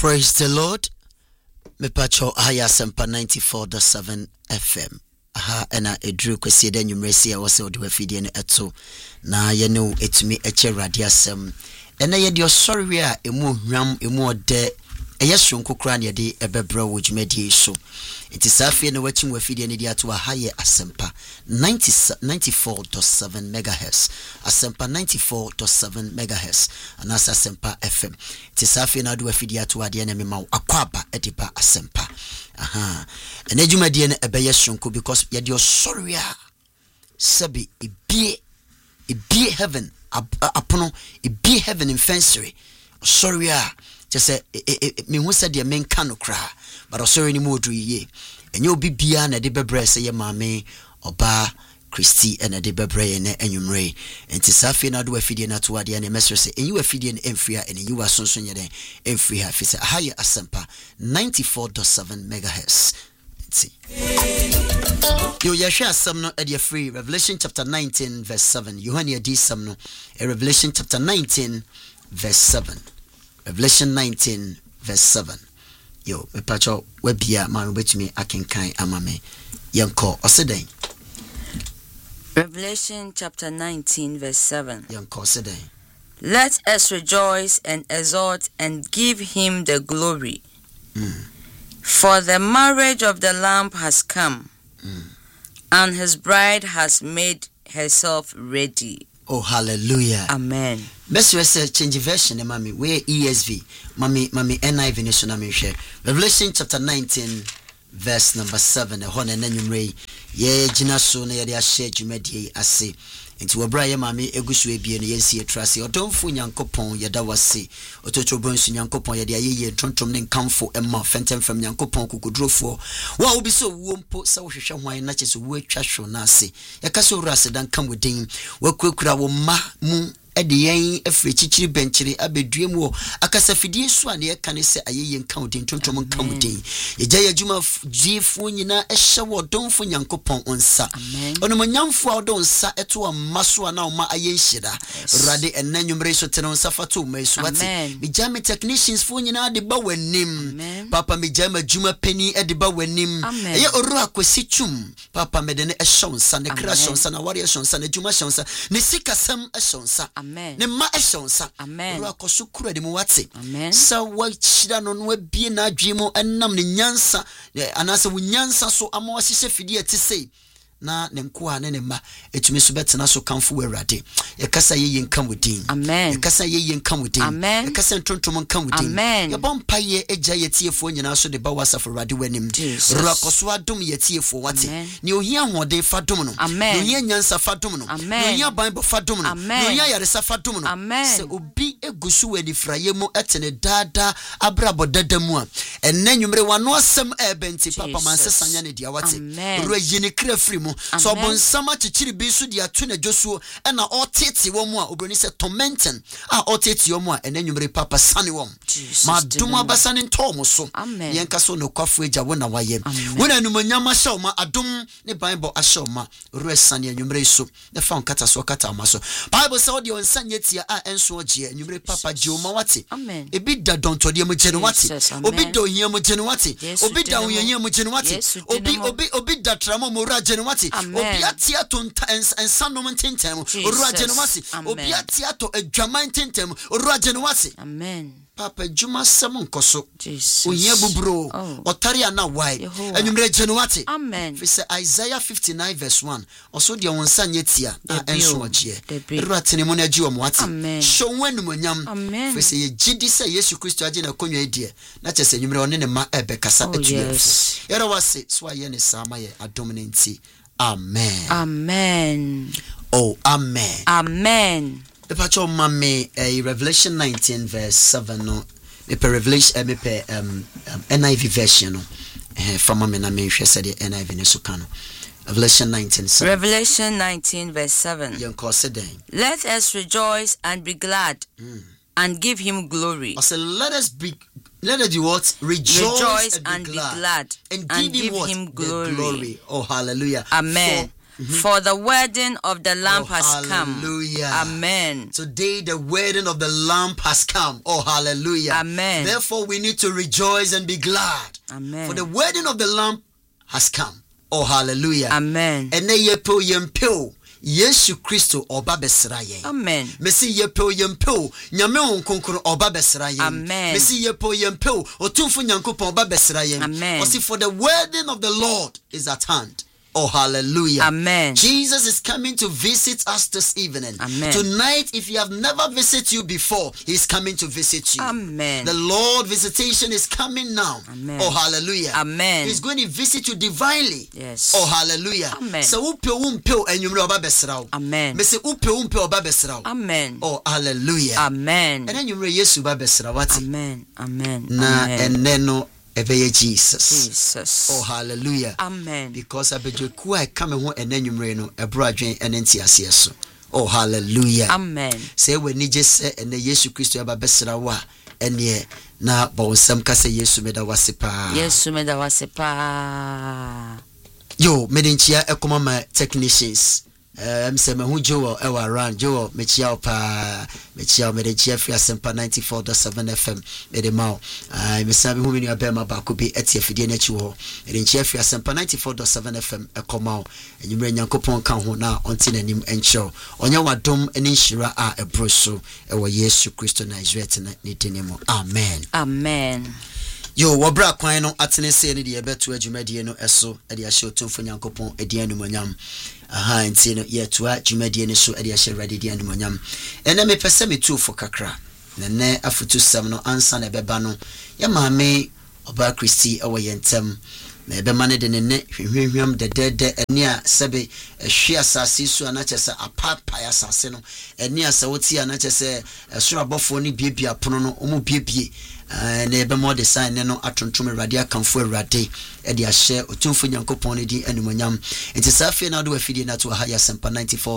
Praise the Lord. Me pacho haya sempa 94.7 FM. Aha ena edru kwesi de nwumresi a wose odi wafidie ne eto na ye ne etumi eche radiasem. Ena ye de osori a emu hwam emu ode eyesro nkokra ne de ebebra wo dwumadi so. Enti safi ne wachim wafidie ne de ato haye asempa 94.7 megahertz. Asempa 94.7 megahertz. Anasa asempa FM. Enti safi na do wafidie ato ade ne mema akwaba edipa asempa. Aha. Ene dwumadi ne ebeyesro nko because ye de osori a sabi ebie heaven apono ebie heaven in fencery. Sorry just say me hu said the men can no cry but sorry ni mo dru ye enye obi bia na de bebre say ye maame oba Christy and de bebre ne enwumre enti safi na do afidie na to ade na mesre say enyi afidie na emfria and enyi wa sonso nye den emfria fi say higher asempa 94.7 megahertz. Yo yeshua asem no e free Revelation chapter 19 verse 7. Yohania di sam no Revelation chapter 19 verse 7. Revelation 19 verse 7. Yo me pacho we bia ma betumi akenkan amame yenko oseden. Revelation chapter 19 verse 7. Yenko oseden. Let us rejoice and exult and give him the glory. For the marriage of the Lamb has come, and his bride has made herself ready. Oh, hallelujah. Amen. Best say change version, mami. Where ESV, mami NIV nation share. Revelation chapter 19, verse number 7. A hon and enumray. Ye jina so na ye share jumedi ase. Into obra ye mami egusu ebie ne yensi etrase odonfo nyankopon ye da wase ototo bonsu nyankopon ye de ayeye tontom ne nkamfo emma fentem fam nyankopon kokodrofo wa obi so wo mpo sa wo hwehwe hwan na kyese wo atwa hwo na ase ye ka so wura sedan kam wodin wakurakura wo ma mu ede yen afre chichiri benchiri abedue mu akasa fidie so ane ye kane se ayeye nkan wodin tontom nkan wodin ye gya adwuma jifo nyina ehye wo donfo nyankopon onsa ono manyamfo a odon sa eto maso na oma ayenhyira rade enanwumre so tene onsa fato mesu wate me jam technicians fo nyina de ba wanim papa me jam adwuma pani de ba wanim ye oru akwasi twum papa me de ne ehonsa ne kra shonsa na ware shonsa na adwuma shonsa ne sikasam ehonsa ne ma ehonsa oru akoso kura de mu wate sa wa hyira no no abie na adwemo enam ne nyansa anase wo nyansa so ama wasise fidie te sei na nenko a ne ma etumi so betena so kamfo werade ye kasa ye nkam wodin ye kasa ye nkam wodin ye kasa ntontom nkam wodin ye bompa ye eja ye tiefo nyina so de ba wasafo rade wanim rakoso adom ye tiefo wate ne ohia hode fa dom no ne ohia nyansa fa dom no ne ohia bible fa dom no ne ohia yaresa fa dom no se obi egusu wadi fraye mu etene dada abrabo dada mu a enanwumre wano asem ebenti papa mansesanya ne dia wate ro yini kra firi so bonsama chichiri bi so dia to na dwosuo na otete wo mu a obroni se tormenting a otete wo mu a enanwumre papa sane wo ma dum abasane ntom so yenka so no kwafo agya wo na waye wona numanyama hyew ma adum ne bible ahyew ma resane enwumre so ne fa nkata so kata ma so bible say odi onsanye tia a enso ogye enwumre papa jioma wate ebi da donto de mu gene wate obi do hia mu gene wate obi da hia mu gene wate obi da tramo mu ra gene wate obi atia to ensanom tentem ora gene wate obi atia to adwaman tentem ora gene wate amen papa juma sem nkoso ohia bubro otare ana wai enwumre gene wate amen fi say Isaiah 59 verse 1 also de wonsa nyetia enso ogye ora tenemu na agi wo wate show wanum nyam fi say ye gidi say Yesu Kristo agi na konwa edie na chese enwumre one ne ma ebekasa etuef yera wase so aye ne sama ye adominanti. Amen. Amen. Oh, amen. Amen. The pacho mame Revelation 19 verse 7 no. Me per Revelation me per NIV version no. From mame na me hwe said NIV ne so kan no. Revelation 19 7. Revelation 19 verse 7. Yanko said let us rejoice and be glad and give him glory. I said let us do what? Rejoice and be glad. And give him glory. Oh, hallelujah. Amen. For the wedding of the Lamb has come. Hallelujah. Amen. Today the wedding of the Lamb has come. Oh, hallelujah. Amen. Therefore we need to rejoice and be glad. Amen. For the wedding of the Lamb has come. Oh, hallelujah. Amen. And then yempo Yesu Christo oba besra yen. Amen. Mesi yepo yempo nyame onkonkron oba besra yen. Amen. Mesi yepo yempo otumfo nyankopon oba besra yen. Amen. Osi for the wedding of the Lord is at hand. Oh, hallelujah. Amen. Jesus is coming to visit us this evening. Amen. Tonight, if you have never visited you before, he's coming to visit you. Amen. The Lord visitation is coming now. Amen. Oh, hallelujah. Amen. He's going to visit you divinely. Yes. Oh, hallelujah. Amen. So umpe enyumre oba besrao. Amen. Me se umpe oba besrao. Amen. Oh, hallelujah. Amen. And enyumre Yesu ba besra wati. Amen. Amen. Na Amen. eneno ebeye Jesus. Jesus. Oh, hallelujah. Amen. Because abedweku a come ho enanwumre no ebro adwen enenti ase so. Oh, hallelujah. Amen. Say we ni je se ene Yesu Kristo aba besra wa ene na bonsam ka se Yesu meda wase pa. Yesu meda wase pa. Yo, medenchia ekoma ma technicians. Say me hu Joel ewa around Joel mechia pa mechia medenchia free asempa 94.7 FM medemao. Me sabi hu menu abema ba ko bi etie fidie na chi ho. Medenchia free asempa 94.7 FM ekoma enyumre nyankopon kan ho na onti nanim encho. Onya wadom eni nhira a ebroso ewo Yesu Kristo na Israel na nitenimu. Amen. Amen. Yo, wabra kwan no atene se ne de beto adwumadie no eso e de ahye otumfo nyankopon edi anumonyam. Aha nti no yeto adwumadie ne so e de ahye ready di anumonyam. Ene me pese me tuofo kakra. Ne afutu sam no ansa na beba no. Ya maame oba Kristi ewo yentem. Na ebe mane de ne hwehwehwam de ene a sebe ehwe asase su anachese apapa ya asase no. Ene asa woti anachese esoro abofo ne biebia pono no omu biebie. Na ebe mo design no atontom awrade akamfo awrade e de ahye otumfo nyankopon ne di anumonyam enti safe na do afidie na to higher sempa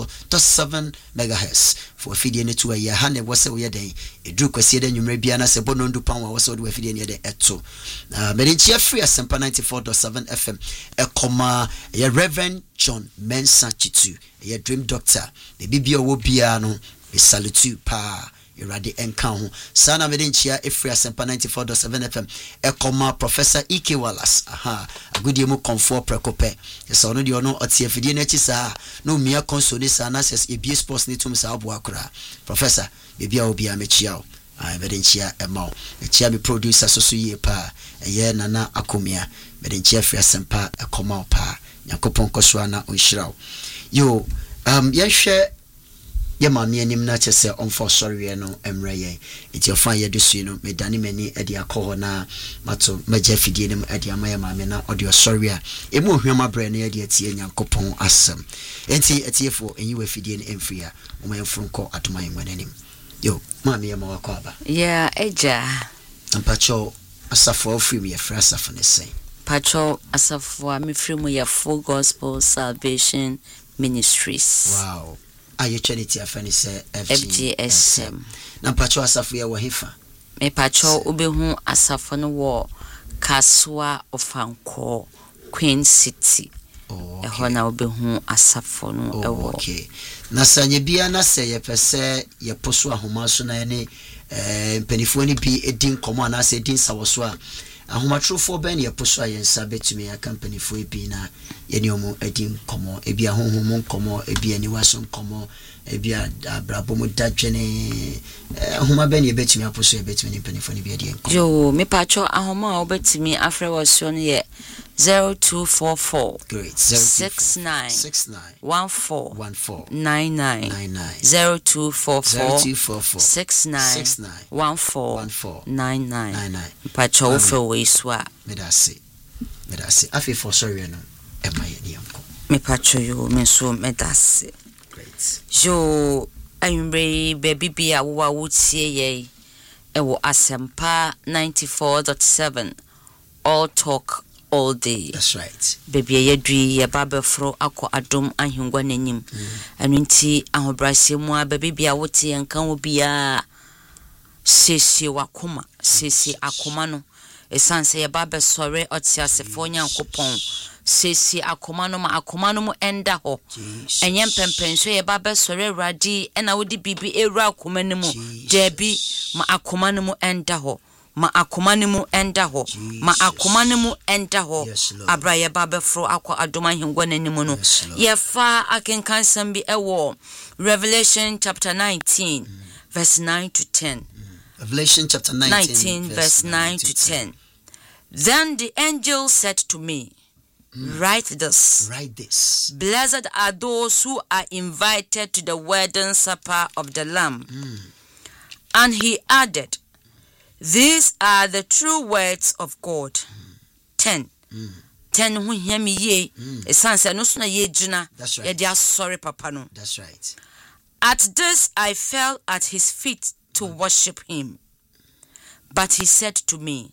94.7 megahertz for afidie ne to ya ha ne wose wo den edu kwase de nwumre bia na se bono ndu pan wa wose do afidie ne de eto merenchia free sempa 94.7 FM ekoma ya Reverend John Mensa Chitu ya dream doctor the bibia wo bia no be salute pa Iradi enkan sana medenchia efri asempa 94.7 FM ekoma Professor Ike Wallace aha agudie mu comfort prekope so no de ono otie fidie na chisa no mia console sa na ses ebie sports ne tum sa abo akura Professor bibia obi amechia o medenchia ema echia me producer so ye pa eye nana akomia medenchia efri asempa ekoma pa yakopon koswa na onhiraw yo yehwe ye mami anim na chese onfo sorry no emreye iti ofan ye desu no medani mani edi akoho na mato maja fidie nim edi amaya mami na odi sorry a emu ohwema bre na edi atie nyankopon asem enti etiefo enyiwe fidie ne emfria omayemfronko atoman ngwanenim yo mami ye mawako aba yeah eja ampacho asafo ofrim ye fra asafo ne sen pacho asafo a mefrim ye Full Gospel Salvation Ministries. Wow. Aye charity afani se FGSM. Na pacho asafo ye wo hefa. Me pacho obehu asafo no wo Kaswa Ofanko Queen City. Oh. Okay. Na obehu asafo no ewo. Okay. Na sanye bia na se ye pese ye poso ahoma so na ne mpanifo ni bi edin komo na se edin sawoso a ahomatrofo ben ye poso ayensa betumi ya company fo bi na ye ne omo edin komo ebi ahohom komo ebi ani waso komo ebi abrabo mu dadwene ahoma ben ye betumi aposo ye betumi ni mpanifo ni bi edin komo yo me pacho ahoma obetumi afre waso no ye 0244 great 69 14 99 0244 69 14 99 pacho ofo we so a medase afi for sorry no ema ye ni amko me pacho yo me so medase great yo ayumre baby bia wo wutie ye ewo asempa 94.7 all talk all day. That's right. Baby yedri ye baba fro akọ adom ahengwa nanim. Anu nti ahobrase mu a baby bia wote enkan wo bia sesi wakoma sesi akoma no esanse ye baba sore otiasefo nyankopon sesi akoma no ma akoma no mu enda ho enyem pempenso ye ba besore awurade ena wodi bibi ewura akoma no mu debi ma akoma no mu enda ho ma akoma no mu enda ho ma akoma no mu enda ho abra ye ba befro akwa adoma hengwa nanimu no ye fa akenkan sambi ewo Revelation chapter 19 verse 9 to 10. Revelation chapter 19 verse 9 to 10. Then the angel said to me, write this. Blessed are those who are invited to the wedding supper of the Lamb. And he added, these are the true words of God. 10. 10 who hear me ye. Esanse no suna ye jina. Ye dia sorry papa no. That's right. At this I fell at his feet to worship him. But he said to me,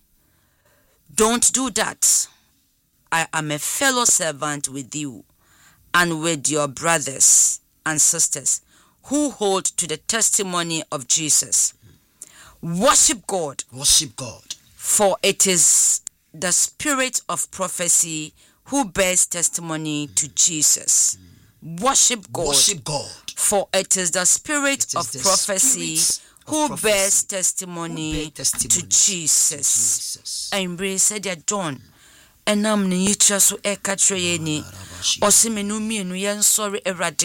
don't do that. I am a fellow servant with you and with your brothers and sisters who hold to the testimony of Jesus. Worship God. Worship God. For it is the spirit of prophecy who bears testimony to Jesus. Worship God. Worship God. For it is the spirit of prophecy who bears testimony to Jesus. And we said that John, and I'm the nature so ekatreyeni. Osimenu mienu yen sorry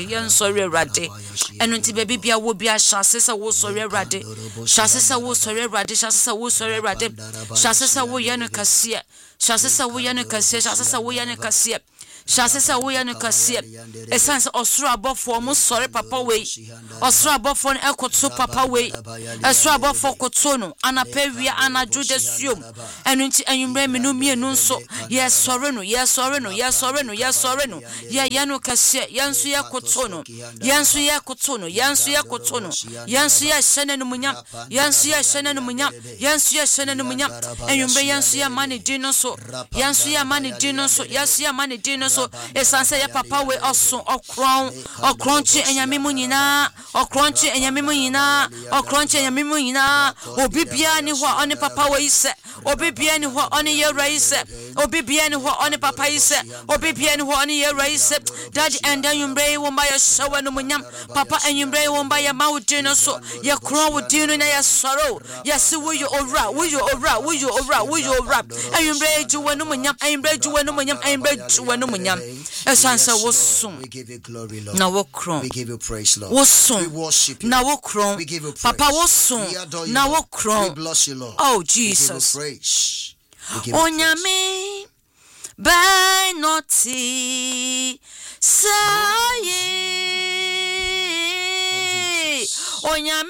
erade. And unti baby bia wo bia shasesa wo sorry erade. Shasesa wo sorry erade. Shasesa wo sorry erade. Shasesa wo yanu kasia. Shasesa wo yanu kasia. Shasesa wo yanu kasia. Shasesa wo yanu kasia. Essence osura abofo mo sorry papa we. Osura abofo ekoto papa we. Osura abofo koto no anapewia anadwo desum. Enu nti enwumre menu mienu nso yes sorry no yes sorry no yes sorry no yes sorry no ya yanu kasia yansu ya koto no yansu ya koto no yansu ya koto no yansu ya shene no munyam yansu ya shene no munyam yansu ya shene no munyam enwumre yansu ya mani dino so yansu ya mani dino so yansu ya mani dino so esanse ya papa we oso okronchi enyamimu nyina okronchi enyamimu nyina okronchi enyamimu nyina obibia ni ho oni papa we ise obibia ni ho oni yewra ise obibia ni ho oni papa ise obibia ni ho oni yewra ise daddy and enwumre wo mba ya shawa no munyam papa enwumre wo mba ya mawudino so ya kron wudino na ya sorrow ya si wuyo owra enwumre juwe no munyam enwumre juwe no munyam enwumre juwe no munyam esansa wosun We give you glory, Lord. na wo kron We give you praise, Lord. wosun We worship you. na wo kron We give you praise. papa wosun We adore you, na wo Lord. We kron bless you, Lord. oh We give you Jesus praise. We give you praise. onyame by naughty say onyame